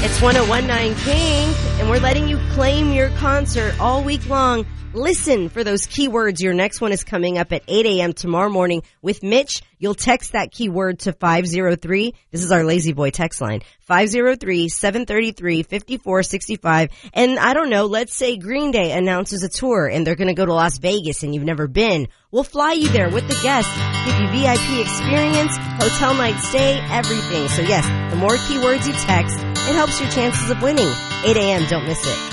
It's 1019 Kink, and we're letting you claim your concert all week long. Listen for those keywords. Your next one is coming up at 8 a.m. tomorrow morning with Mitch. You'll text that keyword to 503. This is our Lazy Boy text line. 503-733-5465. And I don't know, let's say Green Day announces a tour and they're going to go to Las Vegas and you've never been. We'll fly you there with the guests, give you VIP experience, hotel night stay, everything. So yes, the more keywords you text, it helps your chances of winning. 8 a.m. Don't miss it.